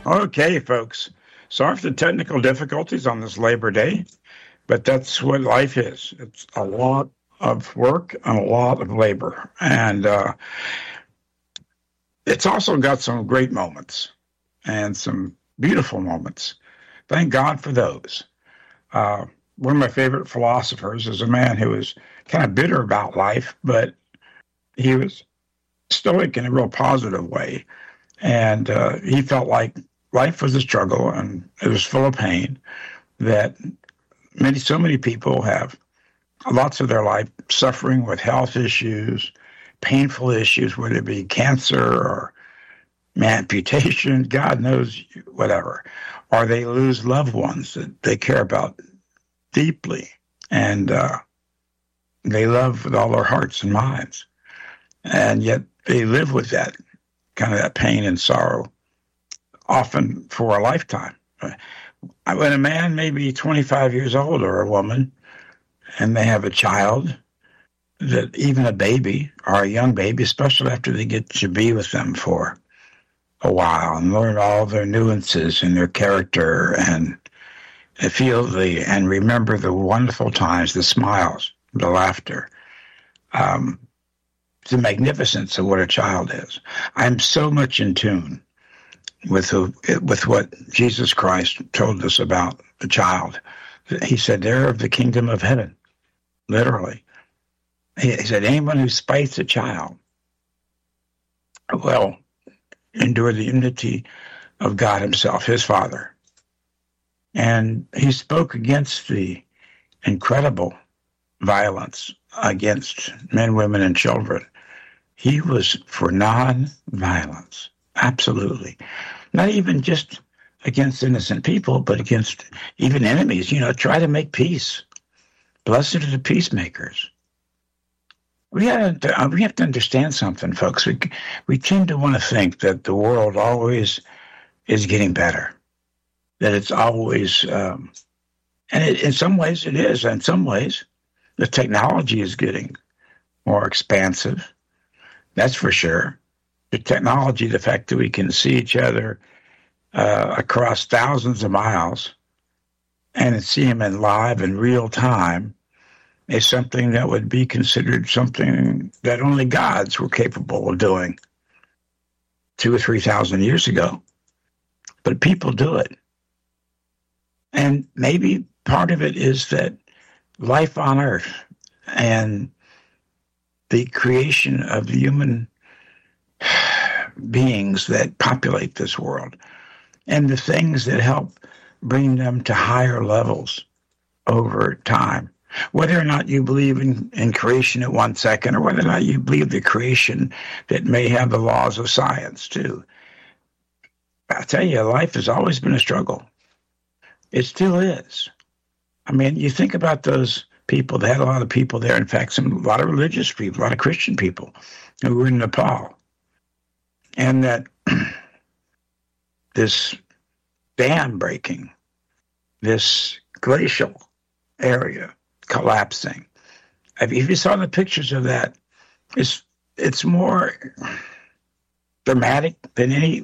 Okay, folks. Sorry for the technical difficulties on this Labor Day, but that's what life is. It's a lot of work and a lot of labor. And it's also got some great moments and some beautiful moments. Thank God for those. One of my favorite philosophers is a man who was kind of bitter about life, but he was stoic in a real positive way. And he felt like life was a struggle and it was full of pain, that so many people have lots of their life suffering with health issues, painful issues, whether it be cancer or amputation, God knows, whatever, or they lose loved ones that they care about deeply and they love with all their hearts and minds. And yet they live with that kind of that pain and sorrow, often for a lifetime. When a man may be 25 years old or a woman, and they have a child, that even a baby or a young baby, especially after they get to be with them for a while and learn all their nuances in their character and feel and remember the wonderful times, the smiles, the laughter, the magnificence of what a child is. I'm so much in tune with what Jesus Christ told us about the child. He said, they're of the kingdom of heaven, literally. He said, anyone who spites a child will endure the enmity of God himself, his Father. And he spoke against the incredible violence against men, women, and children. He was for non-violence, absolutely. Not even just against innocent people, but against even enemies. Try to make peace. Blessed are the peacemakers. We have to understand something, folks. We tend to want to think that the world always is getting better, that it's always, in some ways it is. In some ways, the technology is getting more expansive. That's for sure. The technology, the fact that we can see each other across thousands of miles and see them in live and real time, is something that would be considered something that only gods were capable of doing 2,000 or 3,000 years ago. But people do it. And maybe part of it is that life on Earth and the creation of the human beings that populate this world and the things that help bring them to higher levels over time. Whether or not you believe in creation at 1 second, or whether or not you believe the creation that may have the laws of science too. I tell you, life has always been a struggle. It still is. I mean, you think about those people. They had a lot of people there. In fact, a lot of religious people, a lot of Christian people who were in Nepal. And that this dam breaking, this glacial area collapsing. If you saw the pictures of that, it's more dramatic than any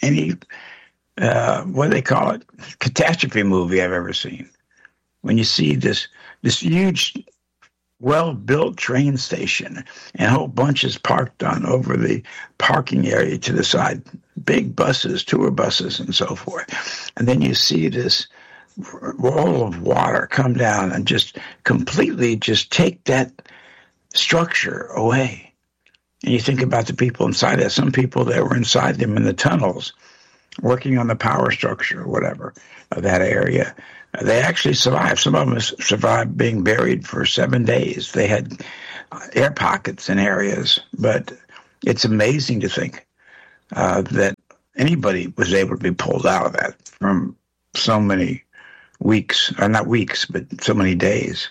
what do they call it, catastrophe movie I've ever seen. When you see this huge, well-built train station and whole bunches parked on over the parking area to the side, big buses, tour buses, and so forth, and then you see this roll of water come down and just completely just take that structure away. And you think about the people inside that. Some people that were inside them in the tunnels working on the power structure or whatever of that area, they actually survived. Some of them survived being buried for 7 days. They had air pockets in areas, but it's amazing to think that anybody was able to be pulled out of that from so many weeks, or not weeks, but so many days.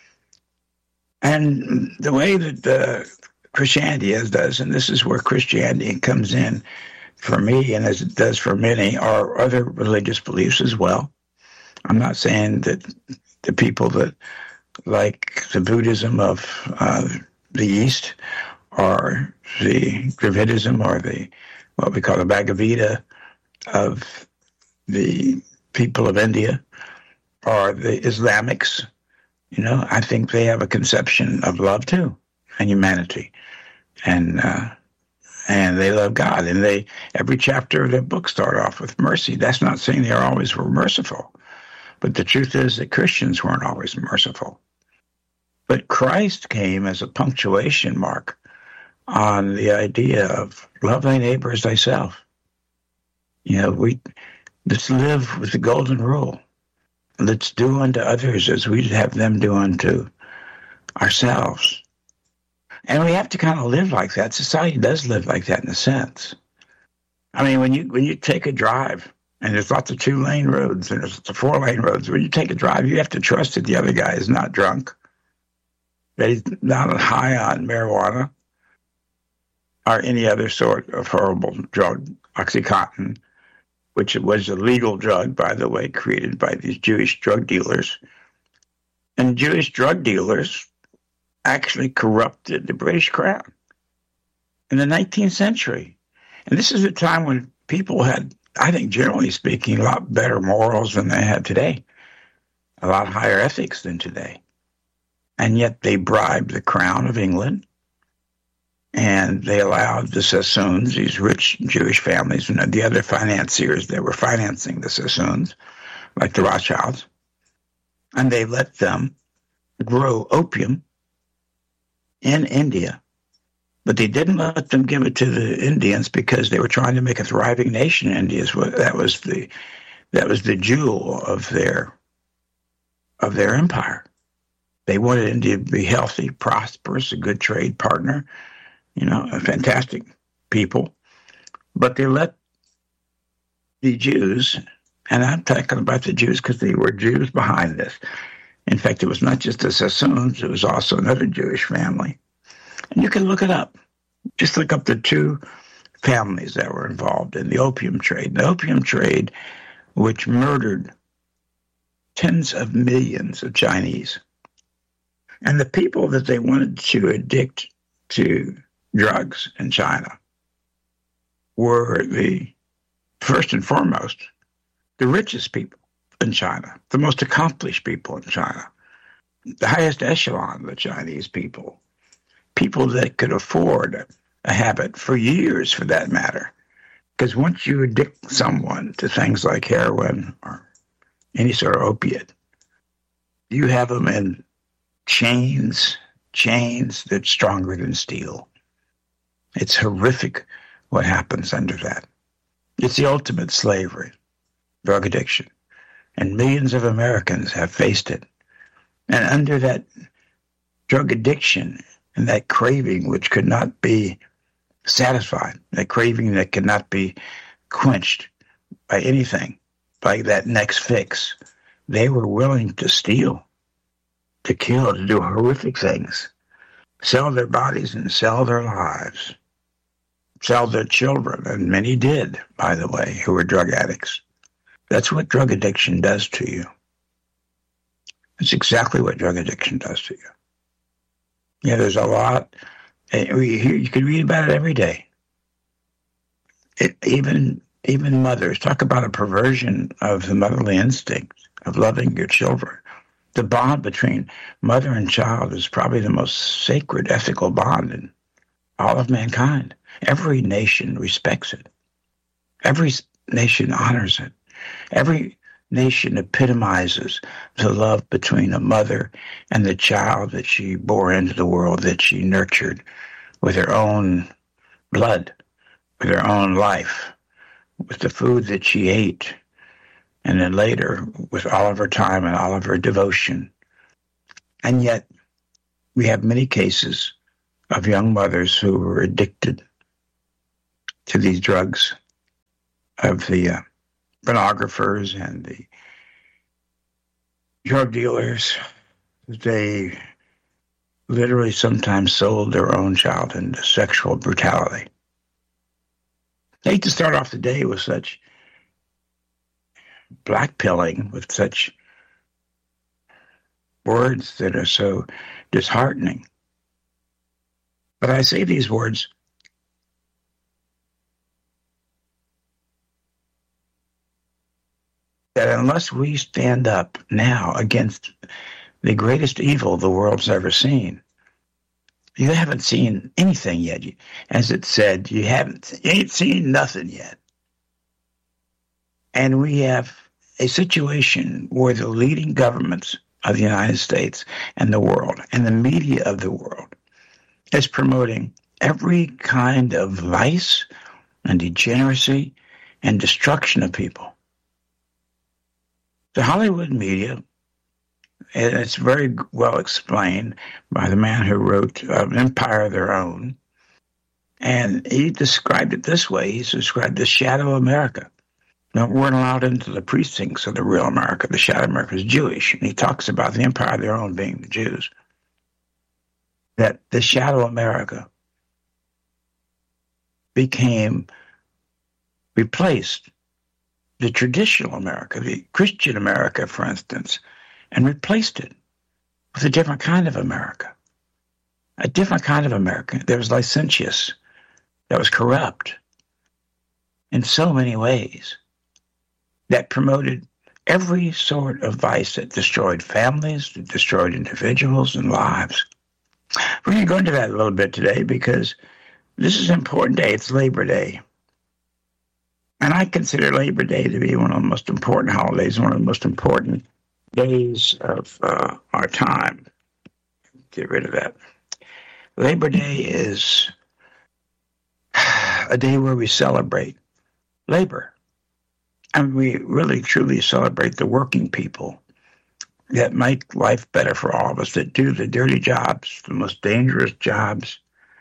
And the way that Christianity does, and this is where Christianity comes in for me, and as it does for many, are other religious beliefs as well. I'm not saying that the people that like the Buddhism of the East, or the Dravidism, or what we call the Bhagavad Gita of the people of India or the Islamics, I think they have a conception of love too and humanity. And they love God. And every chapter of their book start off with mercy. That's not saying they always were merciful. But the truth is that Christians weren't always merciful. But Christ came as a punctuation mark on the idea of love thy neighbor as thyself. Let's live with the golden rule. Let's do unto others as we'd have them do unto ourselves. And we have to kind of live like that. Society does live like that in a sense. I mean, when you take a drive, and there's lots of 2-lane roads, and there's lots of 4-lane roads, when you take a drive, you have to trust that the other guy is not drunk, that he's not high on marijuana or any other sort of horrible drug, Oxycontin, which was a legal drug, by the way, created by these Jewish drug dealers. And Jewish drug dealers actually corrupted the British crown in the 19th century. And this is a time when people had, I think, generally speaking, a lot better morals than they had today, a lot higher ethics than today. And yet they bribed the crown of England, and they allowed the Sassoons, these rich Jewish families, and the other financiers that were financing the Sassoons, like the Rothschilds, and they let them grow opium in India. But they didn't let them give it to the Indians because they were trying to make a thriving nation. India, that was the jewel of their empire. They wanted India to be healthy, prosperous, a good trade partner, a fantastic people. But they let the Jews, and I'm talking about the Jews because they were Jews behind this. In fact, it was not just the Sassoons, it was also another Jewish family. And you can look it up. Just look up the two families that were involved in the opium trade. The opium trade, which murdered tens of millions of Chinese. And the people that they wanted to addict to drugs in China were first and foremost, the richest people in China, the most accomplished people in China, the highest echelon of the Chinese people that could afford a habit for years, for that matter. Because once you addict someone to things like heroin or any sort of opiate, you have them in chains that's stronger than steel. It's horrific what happens under that. It's the ultimate slavery, drug addiction. And millions of Americans have faced it. And under that drug addiction and that craving which could not be satisfied, that craving that could not be quenched by anything, by that next fix, they were willing to steal, to kill, to do horrific things, sell their bodies and sell their lives, sell their children, and many did, by the way, who were drug addicts. That's what drug addiction does to you. It's exactly what drug addiction does to you. Yeah, there's a lot. You can read about it every day. Even mothers talk about a perversion of the motherly instinct of loving your children. The bond between mother and child is probably the most sacred ethical bond in all of mankind. Every nation respects it. Every nation honors it. Every nation epitomizes the love between a mother and the child that she bore into the world, that she nurtured with her own blood, with her own life, with the food that she ate, and then later with all of her time and all of her devotion. And yet we have many cases of young mothers who were addicted to these drugs, of the pornographers and the drug dealers. They literally sometimes sold their own child into sexual brutality. I hate to start off the day with such blackpilling, with such words that are so disheartening. But I say these words that unless we stand up now against the greatest evil the world's ever seen, you haven't seen anything yet. As it said, you ain't seen nothing yet. And we have a situation where the leading governments of the United States and the world and the media of the world is promoting every kind of vice and degeneracy and destruction of people. The Hollywood media, and it's very well explained by the man who wrote Empire of Their Own, and he described it this way. He described the shadow America. Now, we weren't allowed into the precincts of the real America. The shadow America is Jewish, and he talks about the Empire of Their Own being the Jews. That the shadow America replaced the traditional America, the Christian America, for instance, and replaced it with a different kind of America. A different kind of America that was licentious, that was corrupt in so many ways, that promoted every sort of vice that destroyed families, that destroyed individuals and lives. We're going to go into that a little bit today because this is an important day. It's Labor Day. And I consider Labor Day to be one of the most important holidays, one of the most important days of our time. Get rid of that. Labor Day is a day where we celebrate labor. And we really, truly celebrate the working people that make life better for all of us, that do the dirty jobs, the most dangerous jobs,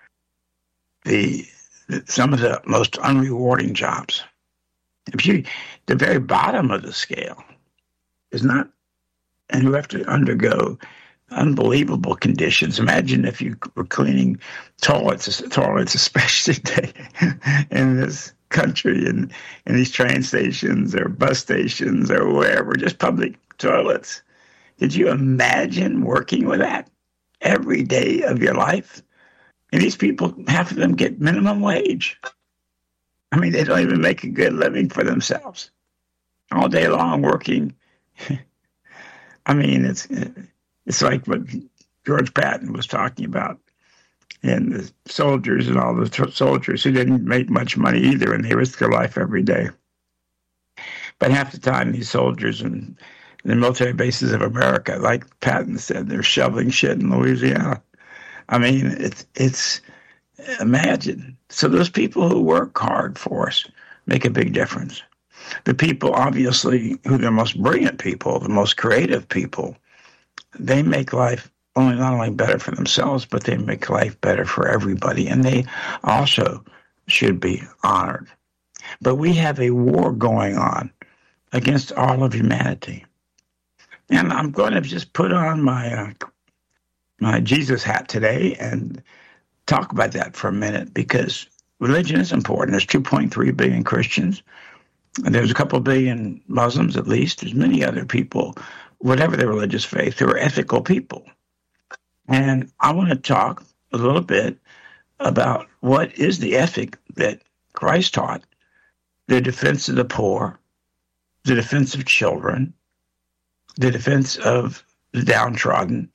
some of the most unrewarding jobs. The very bottom of the scale is not, and who have to undergo unbelievable conditions. Imagine if you were cleaning toilets especially in this country, in these train stations or bus stations or wherever, just public toilets. Did you imagine working with that every day of your life? And these people, half of them get minimum wage. I mean, they don't even make a good living for themselves. All day long working. I mean, it's like what George Patton was talking about, and the soldiers and all the soldiers who didn't make much money either, and they risked their life every day. But half the time, these soldiers in the military bases of America, like Patton said, they're shoveling shit in Louisiana. I mean, it's imagine. So those people who work hard for us make a big difference. The people, obviously, who are the most brilliant people, the most creative people, they make life not only better for themselves, but they make life better for everybody. And they also should be honored. But we have a war going on against all of humanity. And I'm going to just put on my Jesus hat today and talk about that for a minute, because religion is important. There's 2.3 billion Christians. And there's a couple billion Muslims, at least. There's many other people, whatever their religious faith, who are ethical people. And I want to talk a little bit about what is the ethic that Christ taught: the defense of the poor, the defense of children, the defense of the downtrodden.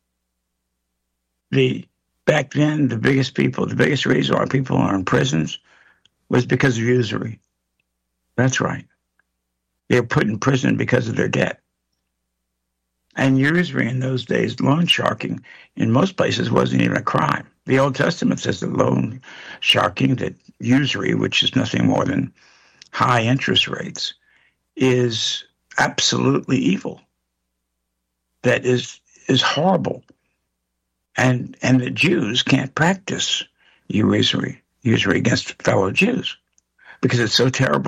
Back then, the biggest reason why people are in prisons was because of usury. That's right. They were put in prison because of their debt. And usury in those days, loan sharking, in most places wasn't even a crime. The Old Testament says that loan sharking, that usury, which is nothing more than high interest rates, is absolutely evil. That is horrible. And the Jews can't practice usury against fellow Jews because it's so terrible.